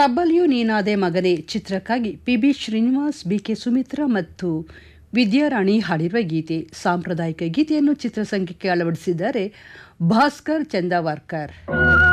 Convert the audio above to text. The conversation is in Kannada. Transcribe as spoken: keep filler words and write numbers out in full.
ತಬ್ಬಲಿಯು ನೀನಾದೆ ಮಗನೇ ಚಿತ್ರಕ್ಕಾಗಿ P B Srinivas, B K Sumitra ಮತ್ತು ವಿದ್ಯಾರಾಣಿ ಹಾಡಿರುವ ಗೀತೆ. ಸಾಂಪ್ರದಾಯಿಕ ಗೀತೆಯನ್ನು ಚಿತ್ರಸಂಗೀತಕ್ಕೆ ಅಳವಡಿಸಿದ್ದಾರೆ ಭಾಸ್ಕರ್ ಚಂದಾವರ್ಕರ್.